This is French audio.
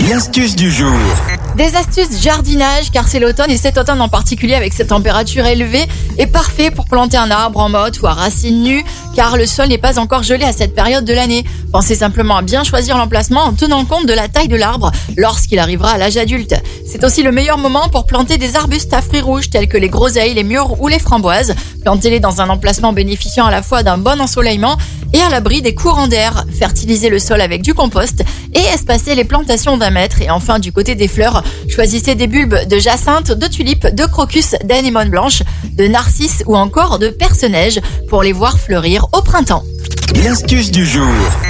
L'astuce du jour. Des astuces jardinage, car c'est l'automne et cet automne en particulier avec cette température élevée est parfait pour planter un arbre en motte ou à racines nues, car le sol n'est pas encore gelé à cette période de l'année. Pensez simplement à bien choisir l'emplacement en tenant compte de la taille de l'arbre lorsqu'il arrivera à l'âge adulte. C'est aussi le meilleur moment pour planter des arbustes à fruits rouges tels que les groseilles, les mûres ou les framboises. Plantez-les dans un emplacement bénéficiant à la fois d'un bon ensoleillement et à l'abri des courants d'air. Fertilisez le sol avec du compost et espacez les plantations d'1 mètre. Et enfin, du côté des fleurs, choisissez des bulbes de jacinthe, de tulipes, de crocus, d'anémone blanche, de narcisse ou encore de perce-neige pour les voir fleurir au printemps. L'astuce du jour.